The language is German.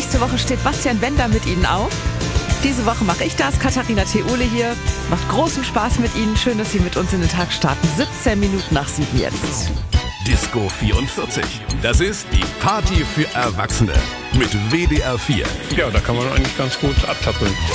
Nächste Woche steht Bastian Bender mit Ihnen auf. Diese Woche mache ich das, Katharina Theole hier. Macht großen Spaß mit Ihnen. Schön, dass Sie mit uns in den Tag starten. 17 Minuten nach 7 jetzt. Disco 44. Das ist die Party für Erwachsene mit WDR 4. Ja, da kann man eigentlich ganz gut abtappeln.